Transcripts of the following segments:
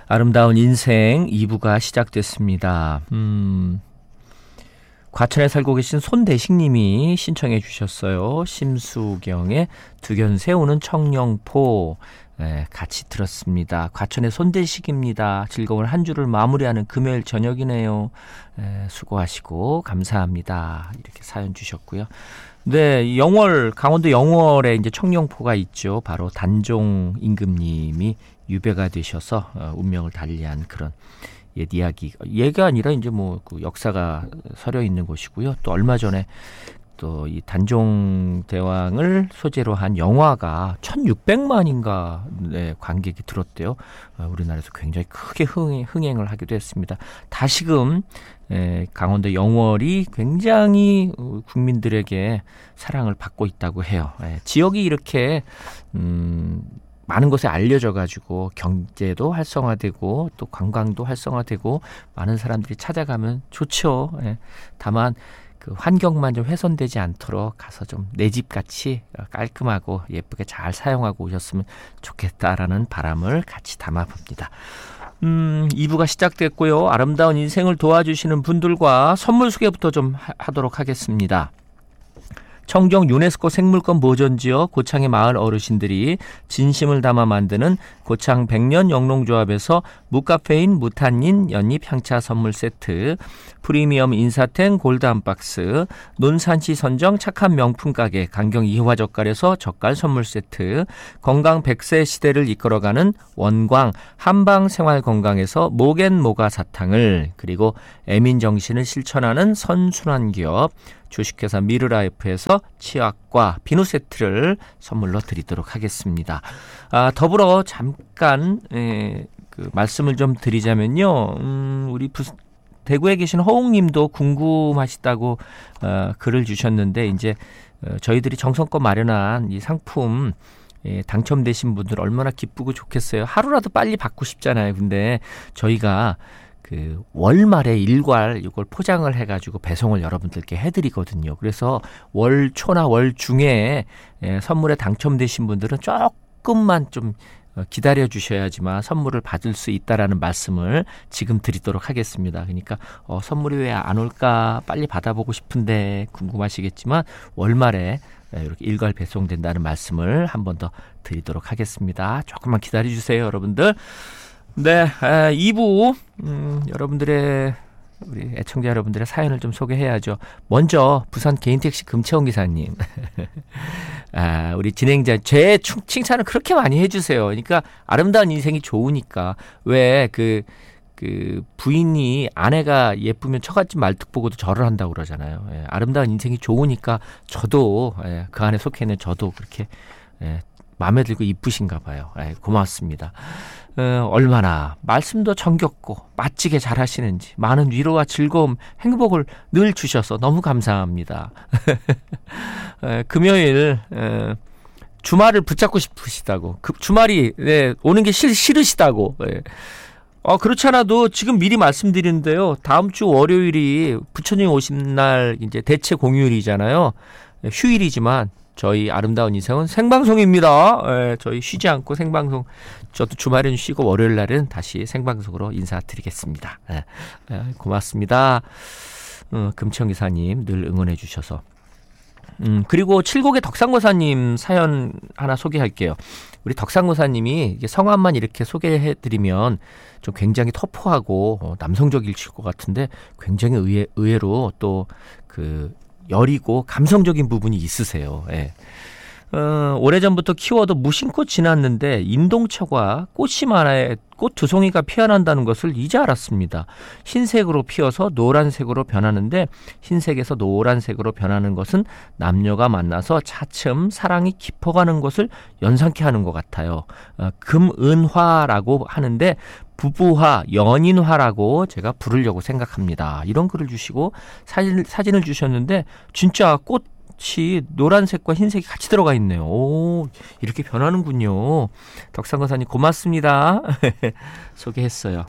아름다운 인생 2부가 시작됐습니다. 과천에 살고 계신 손대식님이 신청해 주셨어요. 심수경의 두견새 오는 청룡포. 같이 들었습니다. 과천의 손대식입니다. 즐거운 한 주를 마무리하는 금요일 저녁이네요. 수고하시고 감사합니다. 이렇게 사연 주셨고요. 네, 영월, 강원도 영월에 이제 청룡포가 있죠. 바로 단종 임금님이 유배가 되셔서 운명을 달리한 그런 옛 이야기. 얘가 아니라 이제 뭐 그 역사가 서려 있는 곳이고요. 또 얼마 전에 또 이 단종 대왕을 소재로 한 영화가 1600만인가 관객이 들었대요. 우리나라에서 굉장히 크게 흥행을 하기도 했습니다. 다시금 강원도 영월이 굉장히 국민들에게 사랑을 받고 있다고 해요. 지역이 이렇게 많은 곳에 알려져 가지고 경제도 활성화되고 또 관광도 활성화되고 많은 사람들이 찾아가면 좋죠. 다만 그 환경만 좀 훼손되지 않도록 가서 좀 내 집같이 깔끔하고 예쁘게 잘 사용하고 오셨으면 좋겠다라는 바람을 같이 담아봅니다. 2부가 시작됐고요. 아름다운 인생을 도와주시는 분들과 선물 소개부터 좀 하도록 하겠습니다. 청정 유네스코 생물권 보존지역 고창의 마을 어르신들이 진심을 담아 만드는 고창 백년 영농조합에서 무카페인 무탄닌 연잎 향차 선물 세트, 프리미엄 인사텐 골드 한 박스, 논산시 선정 착한 명품 가게 강경 이화젓갈에서 젓갈 선물 세트, 건강 100세 시대를 이끌어가는 원광 한방 생활 건강에서 모겐모가 사탕을, 그리고 애민 정신을 실천하는 선순환 기업 주식회사 미르라이프에서 치약과 비누 세트를 선물로 드리도록 하겠습니다. 더불어 잠깐 그 말씀을 좀 드리자면요. 우리 대구에 계신 허웅님도 궁금하시다고 글을 주셨는데 이제 저희들이 정성껏 마련한 이 상품 당첨되신 분들 얼마나 기쁘고 좋겠어요. 하루라도 빨리 받고 싶잖아요. 근데 저희가 그 월말에 일괄 이걸 포장을 해가지고 배송을 여러분들께 해드리거든요. 그래서 월 초나 월 중에 선물에 당첨되신 분들은 조금만 좀 기다려 주셔야지만 선물을 받을 수 있다라는 말씀을 지금 드리도록 하겠습니다. 그러니까 선물이 왜 안 올까 빨리 받아보고 싶은데 궁금하시겠지만 월말에 이렇게 일괄 배송된다는 말씀을 한 번 더 드리도록 하겠습니다. 조금만 기다려 주세요, 여러분들. 네, 2부 여러분들의 우리 애청자 여러분들의 사연을 좀 소개해야죠. 먼저 부산 개인택시 금채원 기사님, 우리 진행자 제 칭찬을 그렇게 많이 해주세요. 그러니까 아름다운 인생이 좋으니까. 왜 그 부인이 아내가 예쁘면 처갓집 말뚝 보고도 절을 한다고 그러잖아요. 아름다운 인생이 좋으니까 저도 그 안에 속해 있는 저도 그렇게 마음에 들고 이쁘신가 봐요. 고맙습니다. 얼마나 말씀도 정겹고 멋지게 잘하시는지 많은 위로와 즐거움, 행복을 늘 주셔서 너무 감사합니다. 금요일 주말을 붙잡고 싶으시다고, 주말이 오는 게 싫으시다고. 그렇지 않아도 지금 미리 말씀드리는데요. 다음 주 월요일이 부처님 오신 날 이제 대체 공휴일이잖아요. 휴일이지만 저희 아름다운 인생은 생방송입니다. 저희 쉬지 않고 생방송, 저도 주말에는 쉬고 월요일 날은 다시 생방송으로 인사드리겠습니다. 고맙습니다. 금청 기사님 늘 응원해 주셔서. 그리고 칠곡의 덕상고사님 사연 하나 소개할게요. 우리 덕상고사님이 성함만 이렇게 소개해드리면 좀 굉장히 터프하고 남성적일 것 같은데 굉장히 의외로 또 그 여리고 감성적인 부분이 있으세요. 오래전부터 키워도 무심코 지났는데 인동차가 꽃심 하나에 꽃 두 송이가 피어난다는 것을 이제 알았습니다. 흰색으로 피어서 노란색으로 변하는데 흰색에서 노란색으로 변하는 것은 남녀가 만나서 차츰 사랑이 깊어가는 것을 연상케 하는 것 같아요. 금은화라고 하는데 부부화, 연인화라고 제가 부르려고 생각합니다. 이런 글을 주시고 사진을 주셨는데 진짜 꽃이 노란색과 흰색이 같이 들어가 있네요. 오, 이렇게 변하는군요. 덕상거사님 고맙습니다. 소개했어요.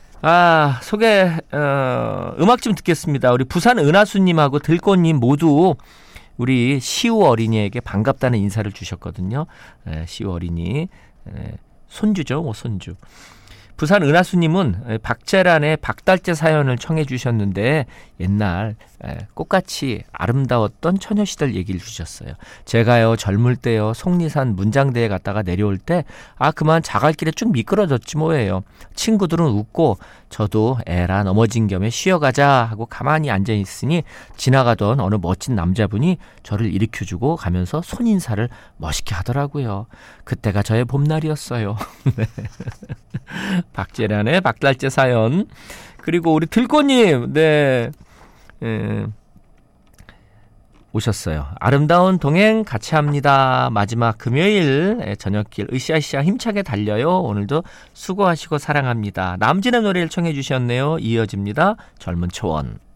음악 좀 듣겠습니다. 우리 부산 은하수님하고 들꽃님 모두 우리 시우 어린이에게 반갑다는 인사를 주셨거든요. 시우 어린이 손주죠, 손주. 부산 은하수님은 박재란의 박달재 사연을 청해 주셨는데 옛날 꽃같이 아름다웠던 처녀시절 얘기를 주셨어요. 제가요 젊을 때요 속리산 문장대에 갔다가 내려올 때 그만 자갈길에 쭉 미끄러졌지 뭐예요. 친구들은 웃고 저도 에라 넘어진 겸에 쉬어가자 하고 가만히 앉아있으니 지나가던 어느 멋진 남자분이 저를 일으켜주고 가면서 손인사를 멋있게 하더라고요. 그때가 저의 봄날이었어요. 네. 박재란의 박달재 사연. 그리고 우리 들꽃님 네 오셨어요. 아름다운 동행 같이 합니다. 마지막 금요일 저녁길 으쌰으쌰 힘차게 달려요. 오늘도 수고하시고 사랑합니다. 남진의 노래를 청해 주셨네요. 이어집니다. 젊은 초원.